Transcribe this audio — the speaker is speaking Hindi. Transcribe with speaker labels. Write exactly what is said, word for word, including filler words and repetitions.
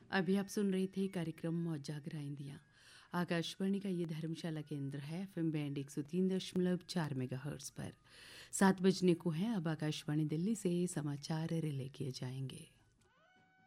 Speaker 1: अभी आप सुन रहे थे कार्यक्रम मौजा ग्राइंदिया। आकाशवाणी का ये धर्मशाला केंद्र है एफएम बैंड एक सौ तीन दशमलव चार मेगाहर्ट्ज पर। सात बजने को है, अब आकाशवाणी दिल्ली से समाचार रिले किए जाएंगे।